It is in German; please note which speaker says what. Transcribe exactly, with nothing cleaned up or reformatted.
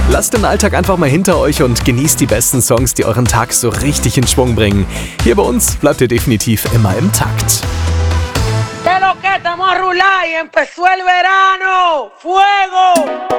Speaker 1: Lasst den Alltag einfach mal hinter euch und genießt die besten Songs, die euren Tag so richtig in Schwung bringen. Hier bei uns bleibt ihr definitiv immer im Takt.
Speaker 2: ¿Qué lo que estamos a rular y empezó el verano? ¡Fuego!